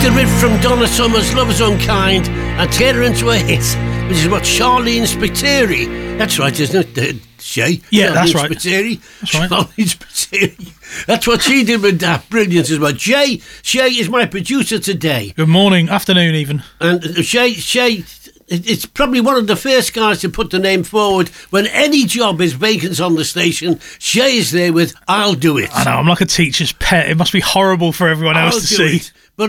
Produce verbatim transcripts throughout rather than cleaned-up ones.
a riff from Donna Summer's Lover's Unkind and turn her into a hit, which is what Charlene Spiteri, that's right, isn't it, uh, Shay? Yeah, Charlene that's right. Spiteri. That's right. Charlene Spiteri. That's what she did with that. Brilliant as well. Jay, Shay is my producer today. Good morning, afternoon even. And uh, Shay, Shay, it's probably one of the first guys to put the name forward when any job is vacant on the station. Shay is there with "I'll do it." I know, I'm like a teacher's pet. It must be horrible for everyone else I'll to do see. it. But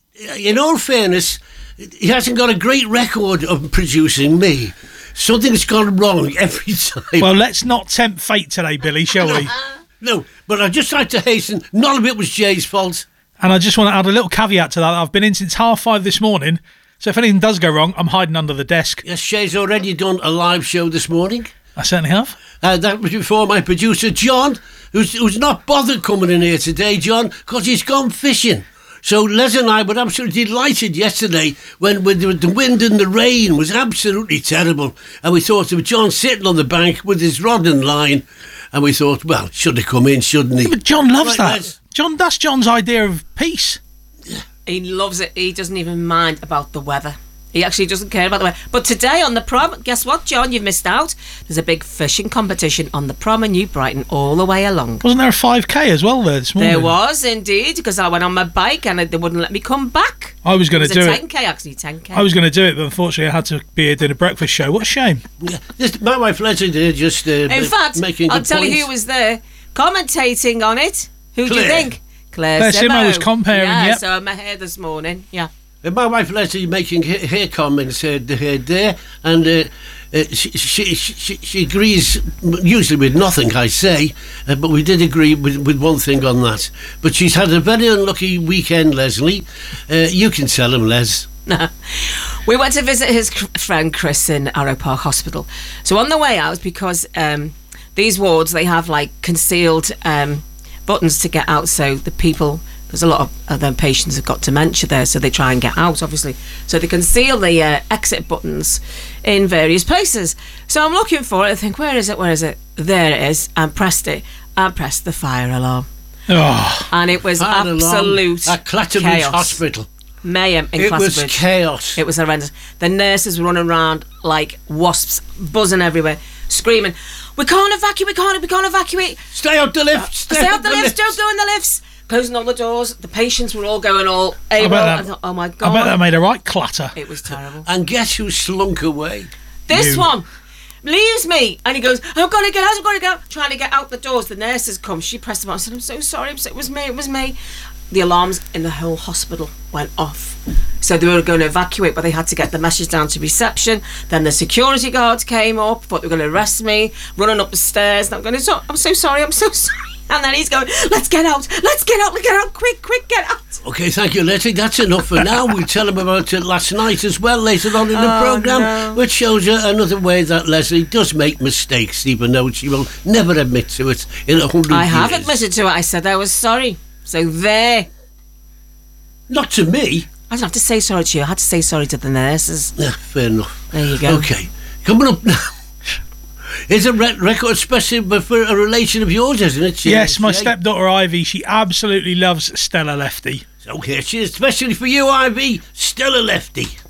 in all fairness, he hasn't got a great record of producing me. Something's gone wrong every time. Well, let's not tempt fate today, Billy, shall we? No, but I'd just like to hasten, none of it was Jay's fault. And I just want to add a little caveat to that. I've been in since half five this morning, so if anything does go wrong, I'm hiding under the desk. Yes, Shay's already done a live show this morning. I certainly have. Uh, that was before my producer, John, who's, who's not bothered coming in here today, John, because he's gone fishing. So Les and I were absolutely delighted yesterday when, when the, the wind and the rain was absolutely terrible. And we thought of John sitting on the bank with his rod and line. And we thought, well, should he come in, shouldn't he? Yeah, but John loves Right, that. Les. John, that's John's idea of peace. He loves it. He doesn't even mind about the weather. He actually doesn't care about the weather. But today on the prom, guess what, John? You've missed out. There's a big fishing competition on the prom in New Brighton all the way along. Wasn't there a five K as well there this morning? There was indeed, because I went on my bike and they wouldn't let me come back. I was going to It do was a it. ten K, actually, ten K. I was going to do it, but unfortunately I had to be here doing a breakfast show. What a shame. Yeah, this, my wife Leslie there just uh, In fact, making I'll good tell points. you who was there commentating on it. Who do you Claire. think? Claire, Claire Simo Simo was comparing, Yeah, yep. so I'm here this morning, yeah. Uh, my wife Leslie making her, her comments uh, there, and uh, uh, she, she, she, she agrees usually with nothing I say, uh, but we did agree with, with one thing on that. But she's had a very unlucky weekend, Leslie. Uh, you can tell him, Les. We went to visit his c- friend Chris in Arrow Park Hospital. So on the way out, because um, these wards, they have like concealed um, buttons to get out, so the people... There's a lot of other patients have got dementia there, so they try and get out, obviously. So they conceal the uh, exit buttons in various places. So I'm looking for it. I think, where is it? Where is it? There it is. And pressed it. And pressed the fire alarm. Oh, And it was Fire alarm absolute at Clatterbridge chaos. Hospital. Mayhem in It was Clatterbridge. chaos. It was horrendous. The nurses were running around like wasps, buzzing everywhere, screaming, "We can't evacuate! We can't! We can't evacuate! Stay out the lift! Stay, Stay out out the lifts! Don't go in the lifts!" Closing all the doors. The patients were all going all I able. bet I that, thought, oh my I god! bet that made a right clatter. It was terrible. And guess who slunk away? This You. one leaves me, and he goes, "I've got to get out! I've got to get out!" Trying to get out the doors. The nurses come. She pressed them out. I said, "I'm so sorry. I'm so, it was me. It was me." The alarms in the whole hospital went off. So they were going to evacuate, but they had to get the message down to reception. Then the security guards came up, thought they were going to arrest me, running up the stairs. And I'm going, so, I'm so sorry, I'm so sorry. And then he's going, let's get out, let's get out, let's get out, quick, quick, get out. Okay, thank you, Leslie. That's enough for now. We'll tell him about it last night as well later on in the Oh, programme, no. which shows you another way that Leslie does make mistakes, even though she will never admit to it in a hundred years. I have admitted to it. I said I was sorry. So there. Not to me. I didn't have to say sorry to you. I had to say sorry to the nurses. Yeah, fair enough. There you go. Okay, coming up now. It's a re- record especially for a relation of yours, isn't it? She- Yes, my she- stepdaughter Ivy, she absolutely loves Stella Lefty. So here she is, especially for you, Ivy. Stella Lefty.